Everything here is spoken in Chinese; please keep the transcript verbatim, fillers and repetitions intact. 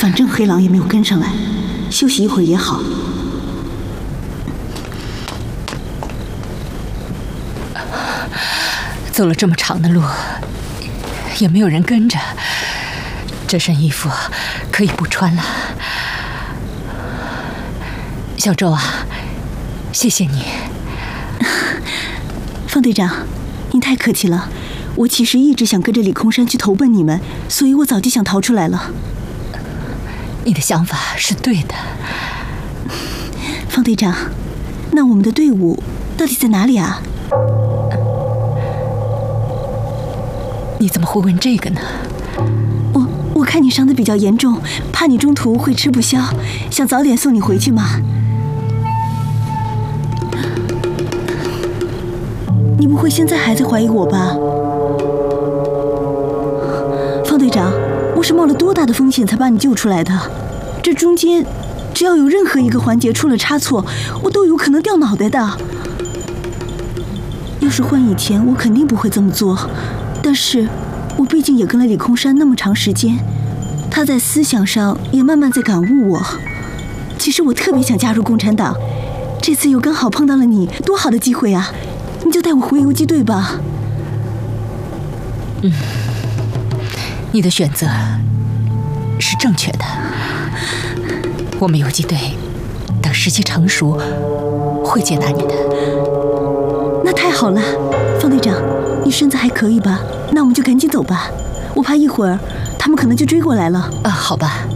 反正黑狼也没有跟上来，休息一会儿也好。 走了这么长的路，也没有人跟着，这身衣服可以不穿了。小周啊，谢谢你。 方队长，您太客气了。我其实一直想跟着李空山去投奔你们，所以我早就想逃出来了。 你的想法是对的。 方队长，那我们的队伍到底在哪里啊？ 你怎么会问这个呢？ 我我看你伤得比较严重，怕你中途会吃不消，想早点送你回去嘛。你不会现在还在怀疑我吧？方队长，我是冒了多大的风险才把你救出来的，这中间只要有任何一个环节出了差错，我都有可能掉脑袋的。要是换以前，我肯定不会这么做，但是我毕竟也跟了李空山那么长时间，他在思想上也慢慢在感悟我。其实我特别想加入共产党，这次又刚好碰到了你，多好的机会啊！你就带我回游击队吧。 嗯，你的选择是正确的。我们游击队等时机成熟会接纳你的。 那太好了，方队长，你身子还可以吧？那我们就赶紧走吧，我怕一会儿他们可能就追过来了。 啊，好吧。